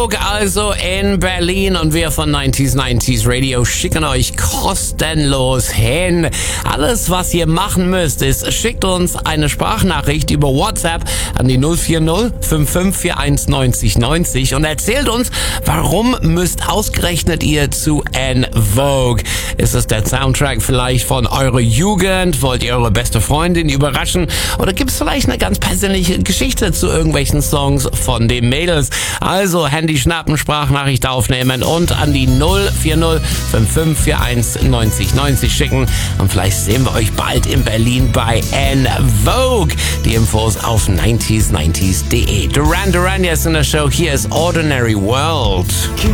Vogue also in Berlin und wir von 90s Radio schicken euch kostenlos hin. Alles, was ihr machen müsst, ist, schickt uns eine Sprachnachricht über WhatsApp an die 040 5541 90 90 und erzählt uns, warum müsst ausgerechnet ihr zu En Vogue? Ist es der Soundtrack vielleicht von eurer Jugend? Wollt ihr eure beste Freundin überraschen? Oder gibt es vielleicht eine ganz persönliche Geschichte zu irgendwelchen Songs von den Mädels? Also Handy schnappen, Sprachnachricht aufnehmen und an die 040 5541 90 90 schicken. Und vielleicht sehen wir euch bald in Berlin bei En Vogue. Die Infos auf 90s90s.de. Duran Duran jetzt in der Show. Hier ist Ordinary World.